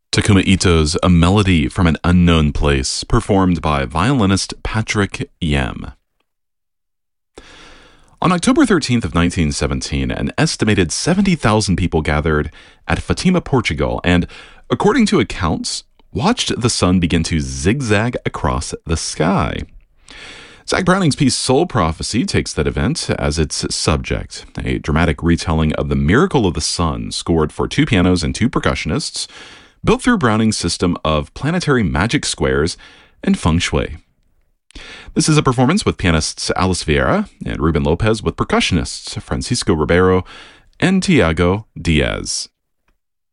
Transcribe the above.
Takuma Ito's A Melody from an Unknown Place, performed by violinist Patrick Yem. On October 13th of 1917, an estimated 70,000 people gathered at Fatima, Portugal, and, according to accounts, watched the sun begin to zigzag across the sky. Zach Browning's piece Soul Prophecy takes that event as its subject, a dramatic retelling of the miracle of the sun scored for 2 pianos and 2 percussionists, built through Browning's system of planetary magic squares and feng shui. This is a performance with pianists Alice Vieira and Ruben Lopez with percussionists Francisco Ribeiro and Tiago Diaz.